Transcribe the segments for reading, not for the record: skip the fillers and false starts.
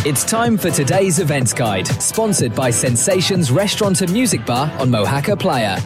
It's time for today's events guide, sponsored by Sensations Restaurant and Music Bar on Mohaca Playa.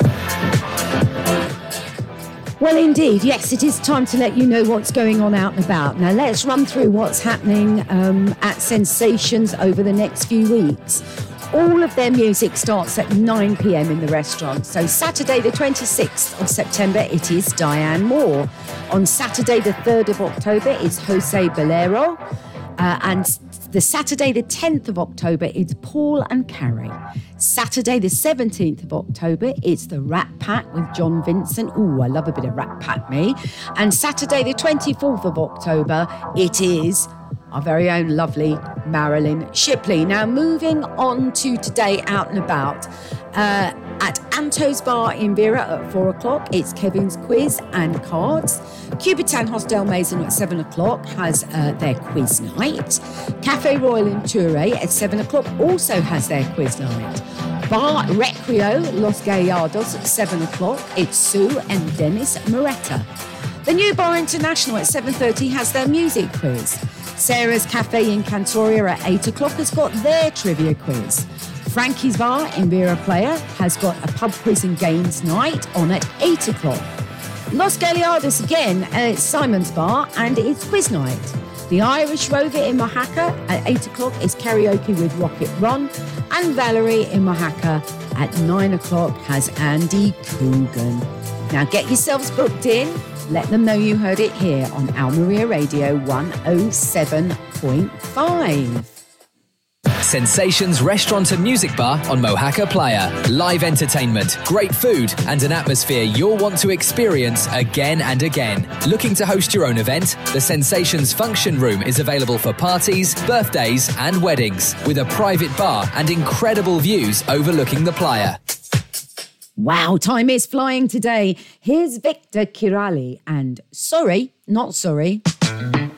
Well, indeed, yes, it is time to let you know what's going on out and about. Now, let's run through what's happening at Sensations over the next few weeks. All of their music starts at 9 p.m. in the restaurant. So Saturday the 26th of September, it is Diane Moore. On Saturday the 3rd of October, it's Jose Bolero. And the Saturday the 10th of October, it's Paul and Carrie. Saturday the 17th of October, it's the Rat Pack with John Vincent. Ooh, I love a bit of Rat Pack, me. And Saturday the 24th of October, it is our very own lovely Marilyn Shipley. Now, moving on to today out and about. At Anto's Bar in Vera at 4 o'clock, it's Kevin's Quiz and Cards. Cubitan Hostel Maison at 7 o'clock has their quiz night. Cafe Royal in Touré at 7 o'clock also has their quiz night. Bar Recreo Los Gallardos at 7 o'clock, it's Sue and Dennis Moretta. The New Bar International at 7:30 has their music quiz. Sarah's Cafe in Cantoria at 8 o'clock has got their trivia quiz. Frankie's Bar in Vera Playa has got a pub quiz and games night on at 8 o'clock. Los Gallardos again at Simon's Bar and it's quiz night. The Irish Rover in Mohaca at 8 o'clock is karaoke with Rocket Ron. And Valerie in Mohaca at 9 o'clock has Andy Coogan. Now get yourselves booked in. Let them know you heard it here on Almeria Radio 107.5. Sensations Restaurant and Music Bar on Mohaca Playa. Live entertainment, great food, and an atmosphere you'll want to experience again and again. Looking to host your own event? The Sensations Function Room is available for parties, birthdays, and weddings, with a private bar and incredible views overlooking the playa. Wow, time is flying today. Here's Victor Kirali and Sorry, Not Sorry.